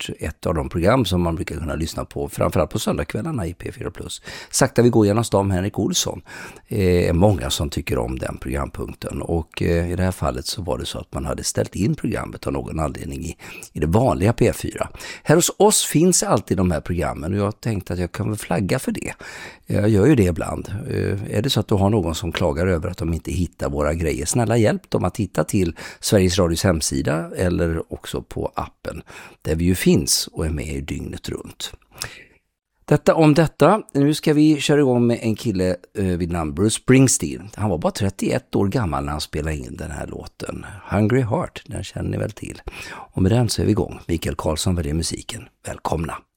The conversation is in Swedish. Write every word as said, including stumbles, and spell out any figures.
varit ett av de program som man brukar kunna lyssna på, framförallt på söndagskvällarna i P fyra plus. Sakta vi går genom stan med Henrik Olsson. Det är många som tycker om den programpunkten, och i det här fallet så var det så att man hade ställt in programmet av någon anledning i, i det vanliga P fyra. Här hos oss finns alltid de här programmen, och jag tänkte att jag kan väl flagga för det. Jag gör ju det ibland. Är det så att du har någon som klagar över att de inte hittar våra grejer, snälla hjälp dem att hitta till Sveriges Radios hemsida eller också på appen där vi ju finns och är med i dygnet runt. Detta om detta. Nu ska vi köra igång med en kille eh, vid namn Bruce Springsteen. Han var bara trettioett år gammal när han spelade in den här låten. Hungry Heart, den känner ni väl till. Och med den så är vi igång. Mikael Karlsson väljer musiken. Välkomna!